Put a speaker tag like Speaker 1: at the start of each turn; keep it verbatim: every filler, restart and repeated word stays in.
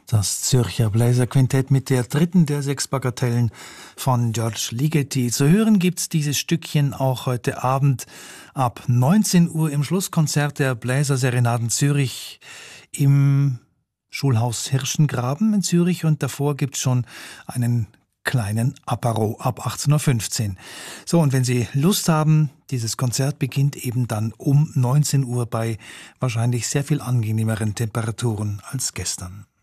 Speaker 1: Das Zürcher Bläserquintett mit der dritten der sechs Bagatellen von George Ligeti. Zu hören gibt's dieses Stückchen auch heute Abend ab neunzehn Uhr im Schlusskonzert der Bläserserenaden Zürich im Schulhaus Hirschengraben in Zürich, und davor gibt's schon einen kleinen Apero ab achtzehn Uhr fünfzehn. So, und wenn Sie Lust haben, dieses Konzert beginnt eben dann um neunzehn Uhr bei wahrscheinlich sehr viel angenehmeren Temperaturen als gestern.